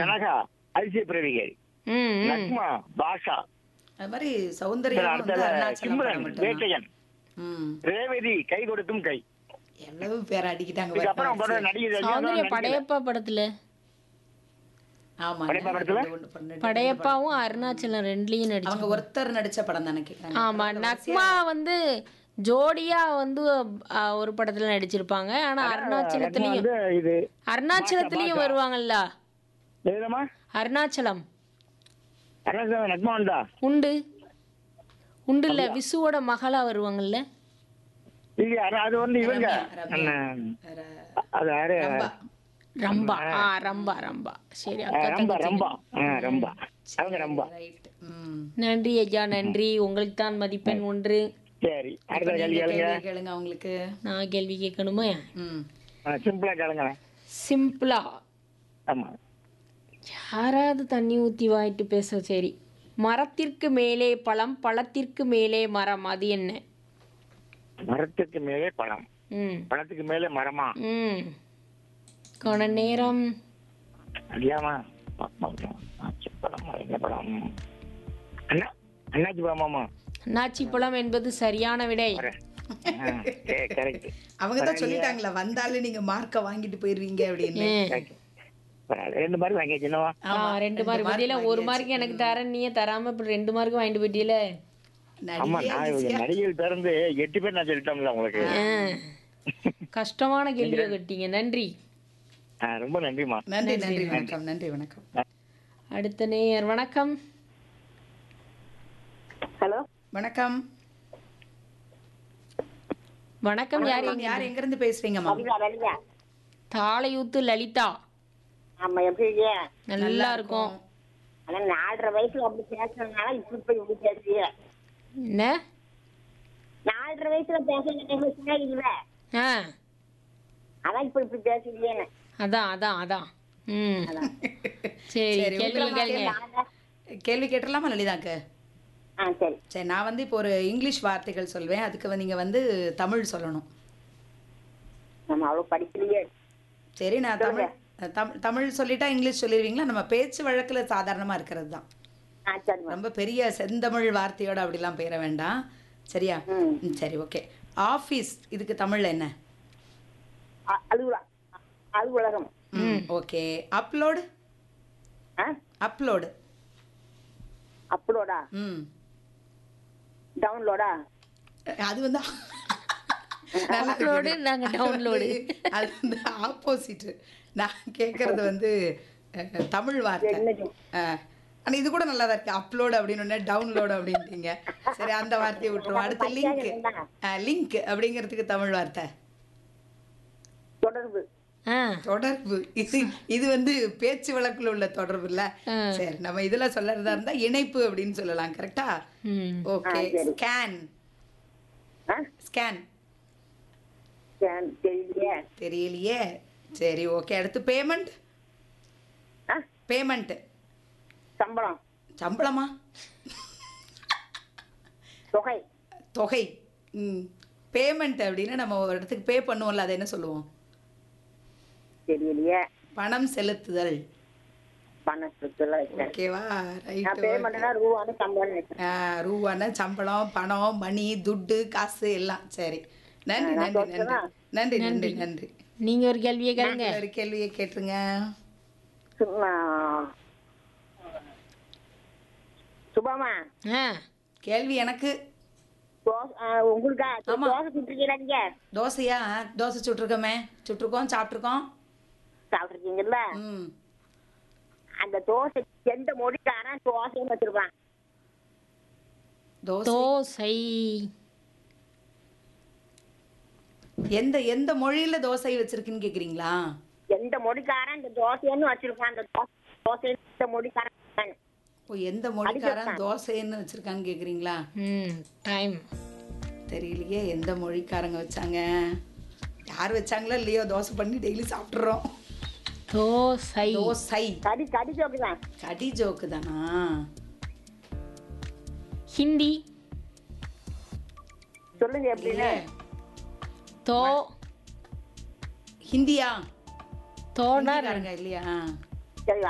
கனகா அதிசய பிறவிகள், ம் ம். நக்மா பாஷா, அது மாதிரி சௌந்தர்யா வந்து அடுத்தது அருணாச்சலம் சிம்ரன் படம் மட்டும்தான். வேட்டையன், ம் ரேவதி கை கொடுக்கும் கை. எவ்வளவு பேர் அடிக்கிட்டாங்க இதுக்கப்புறம் பாருங்க. படம் நடிகை சௌந்தர்யா ரஜினிகாந்த் நடிக்கல. படையப்பா படத்துல ஆமா படையப்பா படத்துல? படையப்பாவும் அருணாச்சலம் ரெண்டுலயும் அவங்க நடிச்சாங்க. ஒருத்தர் நடிச்ச படம் தானே கேக்குறாங்க. ஆமா, நக்மா வந்து ஜோடியா வந்து ஒரு படத்துல நடிச்சிருப்பாங்க. ஆனா நக்மா அருணாச்சலத்திலயும் வந்து இது அருணாச்சலத்திலயும் பாஷா. வருவாங்கல்ல. எதுமா அருணாச்சலம் நக்மா உண்டா? உண்டு உண்டு இல்ல, விசுவோட மகளா வருவாங்கல்ல. இல்ல அது வந்து இவங்க ரம்யா. அது யாரு? ரம்பா. ரம்பா. ரம்பா ரம்பா. சரி, அக்கா ரம்பா தங்கச்சி. ரம்பா ரம்பா அவங்க ரம்பா. ரைட். ம் நன்றி ஐயா, நன்றி. உங்களுக்கு தான் மதிப்பெண் 1. சரி, அடுத்த கேள்வி கேளுங்க. கேள்வி கேளுங்க அவங்களுக்கு. நான் கேள்வி கேட்கணுமா? ம் சிம்பிளா கேளுங்க. சிம்பிளா. ஆமா, யாராவது தண்ணி ஊற்றி வாயிட்டு பேச. சரி, மரத்திற்கு மேலே பழம், பழத்திற்கு மேலே மரம், அது என்ன? மரத்துக்கு மேலே பழம், ம் பழத்துக்கு மேலே மரமா? ம் கொன நேரம். அறியாமா? பழம் என்ன பழம்? அண்ணா அண்ணாச்சி பழமாமா? அன்னாச்சி பழம் என்பது சரியான விடை. கரெக்ட். அவங்க தான் சொல்லிட்டாங்களா, வந்தாலும் நீங்க மார்க்க வாங்கிட்டு போயிருவீங்க அப்படின்னு. ரெண்டு மாதிரி வாங்கிச்சுனவா? ஆமா, 2 மார்க் பதில 1 மார்க் எனக்கு தரேன், நீயே தராம இப்ப 2 மார்க் வாங்கிட்டு போயிட்டீல. ஆமா, நடிகை நான் அதிசயா. நடிகைகள் பிறந்து 8 பேர் நான் சொல்லிட்டோம்ல உங்களுக்கு. கஷ்டமான கேள்வியை கட்டிங்க. நன்றி. ரொம்ப நன்றிமா. நன்றி நன்றி வணக்கம். நன்றி வணக்கம். அடுத்த நேயர். வணக்கம். ஹலோ, வணக்கம். வணக்கம். யார் யார் எங்க இருந்து பேசுறீங்கம்மா? லலிதா. தாளையூத்து லலிதா. ஆமா, எப்படி இருக்கீங்க? நல்லா இருக்கும். ஆனா 4.5 வயசுல அப்படி பேசுறதுனால இப்படி இப்படி பேசுறீங்க. என்ன? 4.5 வயசுல பேசுறீங்க இல்ல, ஆ அதான் இப்படி பேசுறீங்க. அதான் அதான் அதான். ம் சரி, சரி, கேள்வி உங்களுக்கு கேளுங்க. கேள்வி கேட்டலாமா லலிதாக்கு? சரி. சரி, நான் வந்து இப்போ ஒரு இங்கிலீஷ் வார்த்தைகள் சொல்வேன், அதுக்கு நீங்க வந்து தமிழ் சொல்லணும். நம்ம அவ்வளவு படிக்கலையே. சரி, நான் தமிழ் சொல்லிட்டா இங்கிலீஷ் சொல்லிடுவீங்களா? நம்ம பேச்சு வழக்குல சாதாரணமா இருக்கிறது தான். சரிம்மா. ரொம்ப பெரிய செந்தமிழ் வார்த்தையோட அப்படிலாம் பெயர வேண்டாம். சரியா? சரி, ஓகே. ஆஃபீஸ், இதுக்கு தமிழ்ல என்ன? அலுவலகம். ஓகே. அப்லோடு. அப்லோடு. அப்லோடா? டவுன்லோடா? அது வந்து அப்லோடு, நாங்க டவுன்லோடு. அது வந்து ஆப்போசிட். நான் கேட்கறது வந்து தமிழ் வார்த்தை. ஆனா இது கூட நல்லா தான் இருக்கு. அப்லோடு அப்படின்னு டவுன்லோடு அப்படின்ட்டீங்க. சரி, அந்த வார்த்தையை விட்டுருவோம். அடுத்து லிங்க். லிங்க் அப்படிங்கிறதுக்கு தமிழ் வார்த்தை தொடர்பு. தொடர்பு. இது வந்து பேச்சு வழக்குல உள்ள தொடர்பு இல்ல. சரி, நம்ம இதுல சொல்லறதா இருந்தா இணைப்பு அப்படின்னு சொல்லலாம். கரெக்டா? ஓகே. ஸ்கேன். ஸ்கேன் தெரியலையே. சரி, ஓகே. அடுத்து பேமெண்ட். பேமெண்ட் சம்பளம். சம்பளமா? தொகை. தொகை. பேமெண்ட் அப்படின்னா நம்ம ஒரு இடத்துக்கு பே பண்ணுவோம்ல, அதை என்ன சொல்லுவோம்? தெரியலையே. பணம் செலுத்துதல். பணம் செலுத்துதல். ஓகேவா? ரைட். பேமெண்ட்னா ரூபான சம்பளம். ரூபான சம்பளம், பணம், மணி, துட்டு, காசு எல்லாம். சரி, நன்றி நன்றி நன்றி நன்றி நன்றி நன்றி. நீங்க ஒரு கேள்வியை கேளுங்க. ஒரு கேள்வியை கேட்டுருங்க. சுபமா, கேள்வி எனக்கு. உங்களுக்கு தோசை சுட்டுருக்கீங்களா? நீங்க தோசையா? தோசை சுட்டுருக்கோமே. சுட்டுருக்கோம், சாப்பிட்டுருக்கோம். சாப்பிட்டுருக்கீங்கல்ல? அந்த தோசை எந்த மொழிக்காரன் தோசைன்னு வச்சிருக்கான்? தோசை. எந்த எந்த மொழியில தோசை வச்சிருக்குன்னு கேக்குறீங்களா? எந்த மொழிக்காரன் இந்த தோசைன்னு வச்சிருக்கான்? அந்த தோசை எந்த மொழிக்காரன்? ஓ, எந்த மொழிக்காரன் தோசைன்னு வச்சிருக்கான்னு கேக்குறீங்களா? டைம் தெரியலையே. எந்த மொழிக்காரங்க வச்சாங்க? யார் வச்சாங்களோ இல்லையோ, தோசை பண்ணி டெய்லி சாப்பிட்றோம். தோசை. தோசை. கடி ஜோக்கு தான். கடி ஜோக்கு தானா? ஹிந்தி சொல்லுங்க எப்படின்னு. தோ. ஹிந்தியா? தோடா இல்லையா?